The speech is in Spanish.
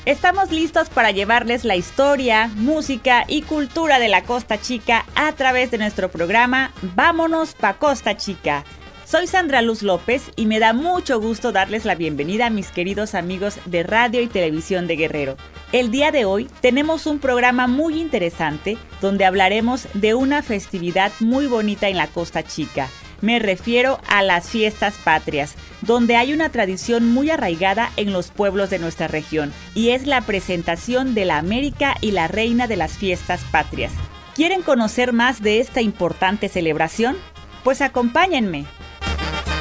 Estamos listos para llevarles la historia, música y cultura de la Costa Chica a través de nuestro programa Vámonos pa' Costa Chica. Soy Sandra Luz López y me da mucho gusto darles la bienvenida a mis queridos amigos de Radio y Televisión de Guerrero. El día de hoy tenemos un programa muy interesante donde hablaremos de una festividad muy bonita en la Costa Chica. Me refiero a las fiestas patrias, donde hay una tradición muy arraigada en los pueblos de nuestra región, y es la presentación de la América y la reina de las fiestas patrias. ¿Quieren conocer más de esta importante celebración? Pues acompáñenme.